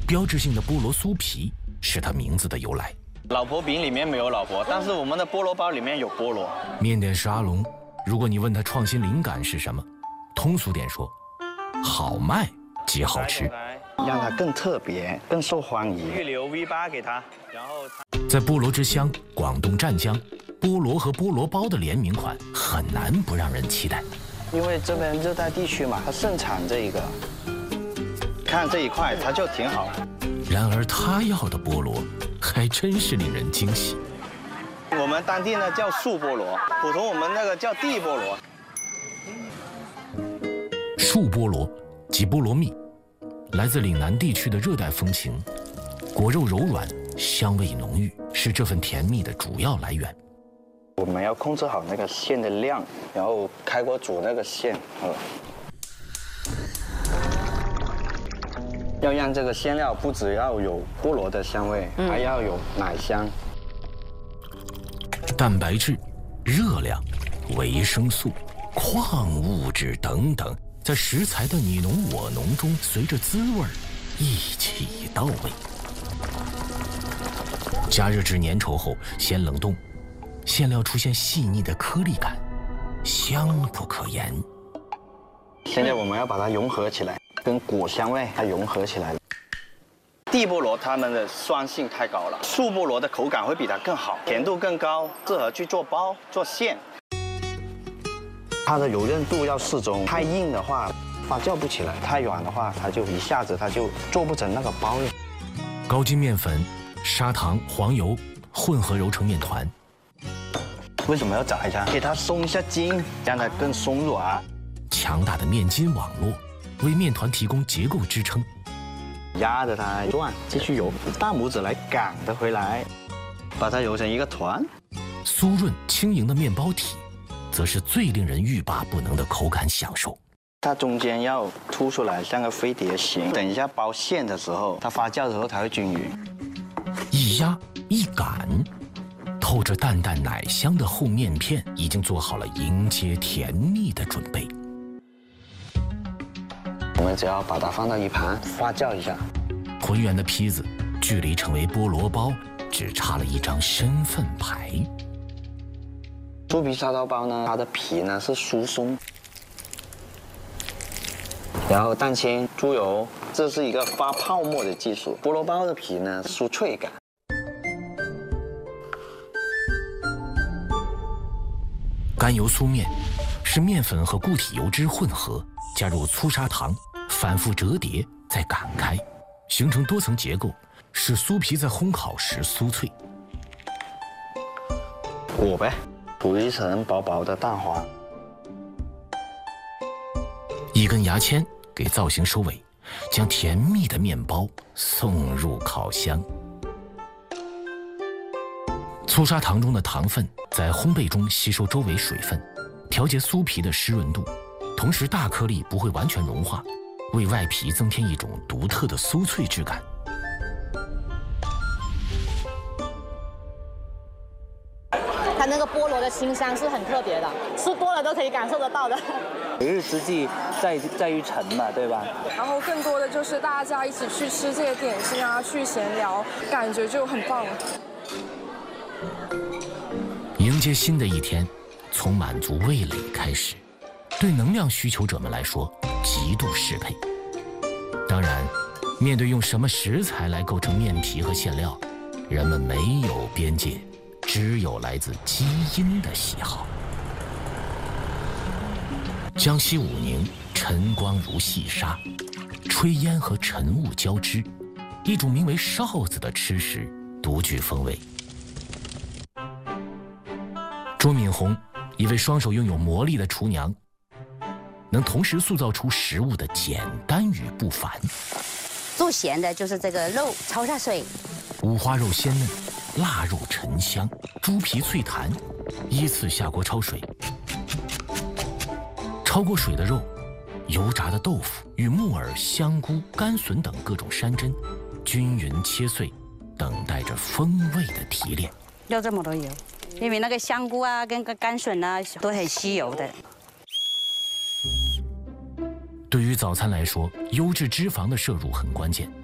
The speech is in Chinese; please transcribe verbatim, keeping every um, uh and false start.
标志性的菠萝酥皮是它名字的由来。 老婆饼里面没有老婆，但是我们的菠萝包里面有菠萝。 面店是阿龙，如果你问他创新灵感是什么，通俗点说，好卖即好吃， 让它更特别、更受欢迎。预留 V 八给他，然后在菠萝之乡广东湛江，菠萝和菠萝包的联名款很难不让人期待。 因为这边热带地区嘛，它盛产这一个，看这一块它就挺好。 然而他要的菠萝还真是令人惊喜。 我们当地呢叫树菠萝，普通我们那个叫地菠萝。 树菠萝即菠萝蜜，来自岭南地区的热带风情，果肉柔软，香味浓郁，是这份甜蜜的主要来源。 我们要控制好那个馅的量，然后开锅煮那个馅，呃，要让这个馅料不只要有菠萝的香味，嗯、还要有奶香。 蛋白质、热量、维生素、矿物质等等，在食材的你侬我侬中，随着滋味一起到位。加热至粘稠后，先冷冻，馅料出现细腻的颗粒感，香不可言。 现在我们要把它融合起来，跟果香味它融合起来了。地菠萝它们的酸性太高了，树菠萝的口感会比它更好，甜度更高，适合去做包、做馅。它的柔韧度要适中，太硬的话发酵不起来，太软的话它就一下子它就做不成那个包了。 高筋面粉、砂糖、黄油混合揉成面团。 为什么要炸一下？给它松一下筋，让它更松软。 强大的面筋网络为面团提供结构支撑。 压着它转，继续揉，大拇指来赶的回来，把它揉成一个团。 酥润轻盈的面包体，则是最令人欲罢不能的口感享受。 它中间要凸出来，像个飞碟形。等一下包馅的时候，它发酵的时候才会均匀。 一压一擀，透着淡淡奶香的厚面片已经做好了迎接甜蜜的准备。 我们只要把它放到一旁发酵一下。 浑圆的坯子距离成为菠萝包只差了一张身份牌。 猪皮叉烧包呢，它的皮呢是酥松，然后蛋清、猪油，这是一个发泡沫的技术。菠萝包的皮呢酥脆感。 干油酥面是面粉和固体油脂混合，加入粗砂糖，反复折叠，再擀开，形成多层结构，使酥皮在烘烤时酥脆。 裹呗，涂一层薄薄的蛋黄， 一根牙签给造型收尾，将甜蜜的面包送入烤箱。粗砂糖中的糖分在烘焙中吸收周围水分，调节酥皮的湿润度，同时大颗粒不会完全融化，为外皮增添一种独特的酥脆质感。 它那个菠萝的清香是很特别的，吃多了都可以感受得到的。 每日之计在在于晨嘛，对吧？ 然后更多的就是大家一起去吃这些点心啊，去闲聊，感觉就很棒。 迎接新的一天，从满足味蕾开始，对能量需求者们来说极度适配。当然，面对用什么食材来构成面皮和馅料，人们没有边界，只有来自基因的喜好。江西武宁晨光如细沙，炊烟和晨雾交织，一种名为哨子的吃食独具风味。周敏红，一位双手拥有魔力的厨娘，能同时塑造出食物的简单与不凡。 做咸的就是这个肉焯下水， 五花肉鲜嫩，腊肉沉香，猪皮脆弹，依次下锅焯水。焯过水的肉，油炸的豆腐与木耳、香菇、甘笋等各种山珍，均匀切碎，等待着风味的提炼。 要这么多油，因为那个香菇啊跟个甘笋啊都很吸油的。 对于早餐来说，优质脂肪的摄入很关键。